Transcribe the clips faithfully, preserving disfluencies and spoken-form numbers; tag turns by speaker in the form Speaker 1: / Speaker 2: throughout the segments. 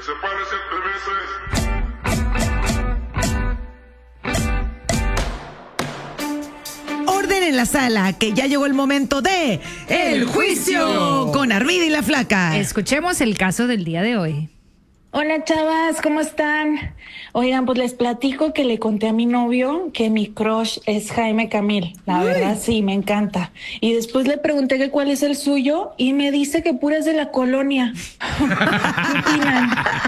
Speaker 1: se parece
Speaker 2: Orden en la sala, que ya llegó el momento de El Juicio con Armida y la Flaca.
Speaker 3: Escuchemos el caso del día de hoy.
Speaker 4: Hola chavas, ¿cómo están? Oigan, pues les platico que le conté a mi novio que mi crush es Jaime Camil. La
Speaker 2: Uy.
Speaker 4: verdad sí, me encanta. Y después le pregunté que cuál es el suyo y me dice que pura es de la colonia. ¿Qué opinan?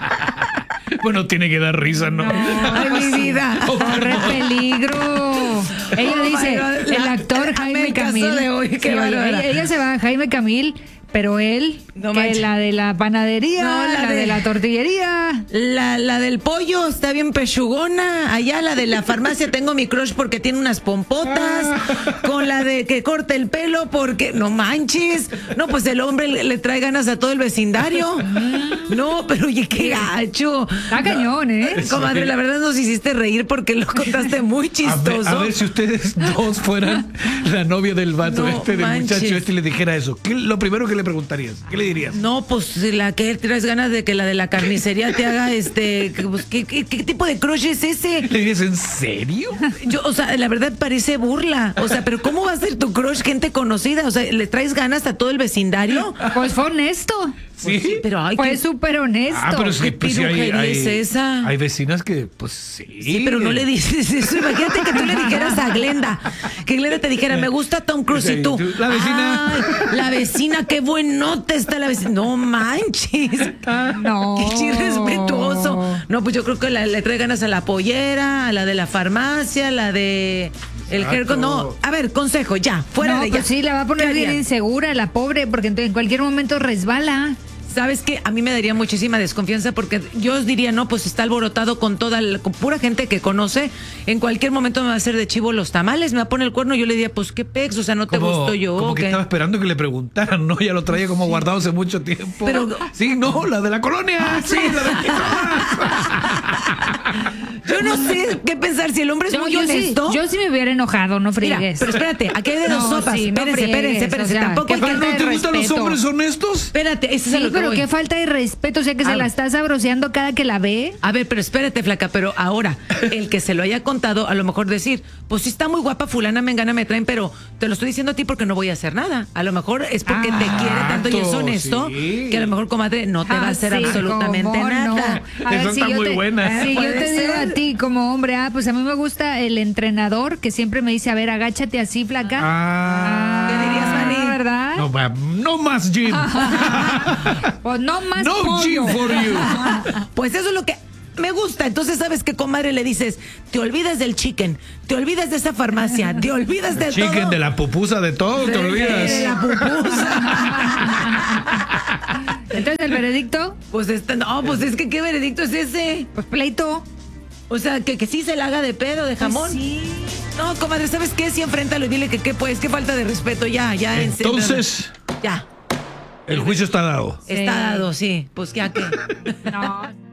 Speaker 5: Bueno, tiene que dar risa, ¿no?
Speaker 2: Ay, mi vida.
Speaker 3: Corre peligro. Ella
Speaker 2: Oh,
Speaker 3: dice,
Speaker 2: my God.
Speaker 3: el
Speaker 2: La-
Speaker 3: actor
Speaker 2: amé
Speaker 3: Jaime
Speaker 2: el caso
Speaker 3: Camil.
Speaker 2: de hoy, qué
Speaker 3: Sí, oye,
Speaker 2: bárbara.
Speaker 3: ella, ella se va a Jaime Camil, pero él,
Speaker 2: No
Speaker 3: que
Speaker 2: manches.
Speaker 3: la de la panadería,
Speaker 2: No, la
Speaker 3: la, de...
Speaker 2: de-
Speaker 3: la tortillería.
Speaker 2: La, la del pollo está bien pechugona. Allá la de la farmacia tengo mi crush porque tiene unas pompotas. Con la de que corta el pelo porque no manches. No, pues el hombre le, le trae ganas a todo el vecindario. No, pero oye, qué gacho.
Speaker 3: Está cañón, ¿eh?
Speaker 2: Comadre, la verdad nos hiciste reír porque lo contaste muy
Speaker 5: A ver,
Speaker 2: chistoso.
Speaker 5: a ver si ustedes dos fueran la novia del vato
Speaker 2: No
Speaker 5: este, del
Speaker 2: manches.
Speaker 5: muchacho este, y le dijera eso. ¿Qué, lo primero que le preguntarías? ¿Qué le dirías?
Speaker 2: No, pues la que traes ganas de que la de la carnicería te haga este. que, pues, ¿qué, qué, qué tipo de crush es ese?
Speaker 5: ¿Le dirías en serio?
Speaker 2: Yo, o sea, la verdad parece burla. O sea, pero ¿cómo va a ser tu crush gente conocida? O sea, ¿le traes ganas a todo el vecindario?
Speaker 3: Pues fue honesto.
Speaker 5: Sí.
Speaker 2: Pero ay,
Speaker 3: Fue
Speaker 2: qué-
Speaker 3: súper honesto.
Speaker 5: Ah, pero es que
Speaker 2: ¿Qué
Speaker 5: pues, sí hay,
Speaker 2: pirujería
Speaker 5: hay-
Speaker 2: es esa?
Speaker 5: hay vecinas que, pues sí.
Speaker 2: Sí, pero no le dices eso. Imagínate que tú le dijeras a Glenda, que Glenda te dijera, me gusta Tom Cruise y tú.
Speaker 5: La vecina.
Speaker 2: Ay, la vecina, qué buenota está la vecina. No manches.
Speaker 3: No.
Speaker 2: Qué irrespetuoso. No, pues yo creo que la- le trae ganas a la pollera, a la de la farmacia, a la de el
Speaker 5: Exacto.
Speaker 2: haircut. No, a ver, consejo, ya, fuera
Speaker 3: no,
Speaker 2: de
Speaker 3: pues
Speaker 2: ya.
Speaker 3: sí, la va a poner
Speaker 2: ¿Qué
Speaker 3: bien
Speaker 2: harían?
Speaker 3: insegura, la pobre, porque en cualquier momento resbala.
Speaker 2: ¿Sabes qué? A mí me daría muchísima desconfianza porque yo os diría, no, pues está alborotado con toda la, con pura gente que conoce. En cualquier momento me va a hacer de chivo los tamales, me va a poner el cuerno. Yo le diría, pues qué pex, o sea, no te
Speaker 5: Como,
Speaker 2: gustó yo.
Speaker 5: como
Speaker 2: ¿o
Speaker 5: que
Speaker 2: qué?
Speaker 5: estaba esperando que le preguntaran, ¿no? Ya lo traía como guardado hace mucho tiempo.
Speaker 2: Pero-
Speaker 5: Sí, no, la de la colonia. Sí, la de aquí
Speaker 2: Yo no sé qué pensar, si el hombre es
Speaker 3: Yo,
Speaker 2: muy
Speaker 3: yo sí,
Speaker 2: honesto.
Speaker 3: yo sí me hubiera enojado, no
Speaker 2: Mira,
Speaker 3: friegues.
Speaker 2: pero espérate, aquí hay de dos
Speaker 3: No,
Speaker 2: sopas.
Speaker 3: sí, no
Speaker 2: espérense, espérense,
Speaker 3: friegues,
Speaker 2: espérense.
Speaker 3: o sea,
Speaker 2: Tampoco
Speaker 3: qué
Speaker 2: hay que-
Speaker 3: falta
Speaker 5: ¿No
Speaker 3: de
Speaker 5: te gustan los
Speaker 3: respeto.
Speaker 5: hombres honestos?
Speaker 2: Espérate, eso es a
Speaker 3: Sí,
Speaker 2: lo que
Speaker 3: pero
Speaker 2: voy.
Speaker 3: qué falta de respeto, o sea que
Speaker 2: A
Speaker 3: se
Speaker 2: ver.
Speaker 3: la está sabroseando cada que la ve.
Speaker 2: A ver, pero espérate, flaca, pero ahora, el que se lo haya contado, a lo mejor decir, pues sí está muy guapa, fulana, mengana, me traen, pero te lo estoy diciendo a ti porque no voy a hacer nada. A lo mejor es porque te quiere tanto y es honesto,
Speaker 5: sí.
Speaker 2: que a lo mejor, comadre, no te va a
Speaker 3: Ah,
Speaker 2: hacer
Speaker 3: sí,
Speaker 2: absolutamente
Speaker 3: cómo no.
Speaker 2: nada.
Speaker 3: A ver,
Speaker 5: Esa
Speaker 3: si
Speaker 5: está
Speaker 3: yo
Speaker 5: muy
Speaker 3: te,
Speaker 5: buena.
Speaker 3: Si yo
Speaker 2: Puede
Speaker 3: te digo
Speaker 2: ser.
Speaker 3: a ti como hombre, ah, pues a mí me gusta el entrenador que siempre me dice, a ver, agáchate así, flaca.
Speaker 5: Ah.
Speaker 2: ¿Qué dirías, Fanny?
Speaker 3: ¿Verdad?
Speaker 5: No, va, no más gym.
Speaker 3: Pues no más
Speaker 5: No
Speaker 3: pollo.
Speaker 5: gym for you.
Speaker 2: Pues eso es lo que me gusta. Entonces, ¿sabes qué, comadre? Le dices, te olvidas del chicken, te olvidas de esa farmacia, te olvidas de
Speaker 5: Chicken,
Speaker 2: todo.
Speaker 5: de la pupusa, de todo, te
Speaker 2: De-
Speaker 5: olvidas.
Speaker 2: de la pupusa.
Speaker 3: Entonces, el veredicto,
Speaker 2: Pues esta, no, pues es que qué veredicto es ese.
Speaker 3: pues pleito.
Speaker 2: O sea, que, que sí se la haga de pedo, de jamón.
Speaker 3: Pues sí.
Speaker 2: No, comadre, ¿sabes qué? Sí, enfréntalo y dile que qué, pues, qué falta de respeto. Ya, ya. en serio.
Speaker 5: Entonces,
Speaker 2: Ya,
Speaker 5: el juicio está dado.
Speaker 2: está
Speaker 3: Sí.
Speaker 2: dado, sí. Pues ya que.
Speaker 3: No.